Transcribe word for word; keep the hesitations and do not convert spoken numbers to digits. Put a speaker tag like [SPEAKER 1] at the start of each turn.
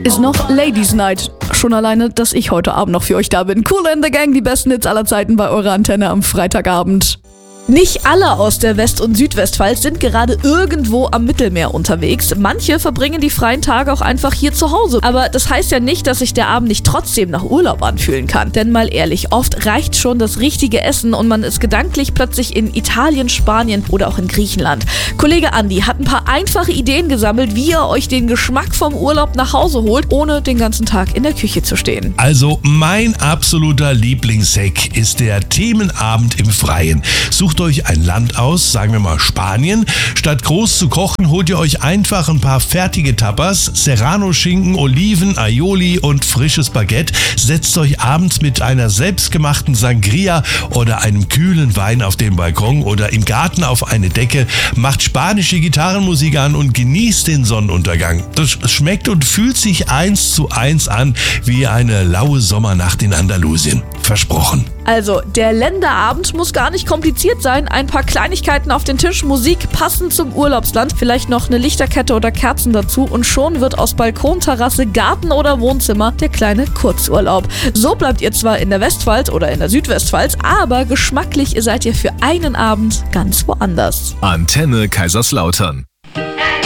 [SPEAKER 1] ist noch Ladies Night. Schon alleine, dass ich heute Abend noch für euch da bin. Kool and the Gang, die besten Hits aller Zeiten bei eurer Antenne am Freitagabend. Nicht alle aus der West- und Südwestpfalz sind gerade irgendwo am Mittelmeer unterwegs. Manche verbringen die freien Tage auch einfach hier zu Hause. Aber das heißt ja nicht, dass sich der Abend nicht trotzdem nach Urlaub anfühlen kann. Denn mal ehrlich, oft reicht schon das richtige Essen und man ist gedanklich plötzlich in Italien, Spanien oder auch in Griechenland. Kollege Andi hat ein paar einfache Ideen gesammelt, wie ihr euch den Geschmack vom Urlaub nach Hause holt, ohne den ganzen Tag in der Küche zu stehen.
[SPEAKER 2] Also mein absoluter Lieblingshack ist der Themenabend im Freien. Sucht euch ein Land aus, sagen wir mal Spanien. Statt groß zu kochen, holt ihr euch einfach ein paar fertige Tapas, Serrano-Schinken, Oliven, Aioli und frisches Baguette. Setzt euch abends mit einer selbstgemachten Sangria oder einem kühlen Wein auf dem Balkon oder im Garten auf eine Decke, macht spanische Gitarrenmusik an und genießt den Sonnenuntergang. Das schmeckt und fühlt sich eins zu eins an wie eine laue Sommernacht in Andalusien. Versprochen.
[SPEAKER 1] Also, der Länderabend muss gar nicht kompliziert sein. Ein paar Kleinigkeiten auf den Tisch, Musik passend zum Urlaubsland, vielleicht noch eine Lichterkette oder Kerzen dazu und schon wird aus Balkon, Terrasse, Garten oder Wohnzimmer der kleine Kurzurlaub. So bleibt ihr zwar in der Westpfalz oder in der Südwestpfalz, aber geschmacklich seid ihr für einen Abend ganz woanders.
[SPEAKER 3] Antenne Kaiserslautern.